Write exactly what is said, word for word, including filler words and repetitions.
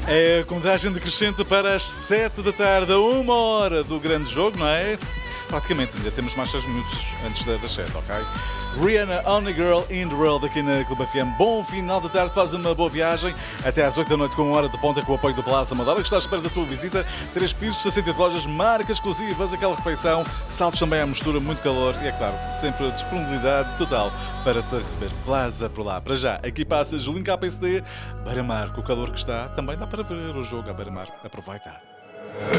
É a contagem decrescente para as sete da tarde, a uma hora do grande jogo, não é? Praticamente, ainda temos mais seis minutos antes das sete, ok? Rihanna, Only Girl in the World, aqui na Clube F M. Bom final da tarde, faz uma boa viagem. Até às oito da noite com uma hora de ponta com o apoio do Plaza Amadora, que está à espera da tua visita. Três pisos, sessenta e oito lojas, marcas exclusivas, aquela refeição, saltos também à mistura, muito calor e, é claro, sempre a disponibilidade total para te receber. Plaza por lá. Para já, aqui passa Julinho K P S D, Beira-Mar, com o calor que está, também dá para ver o jogo à Beira-Mar. Aproveita.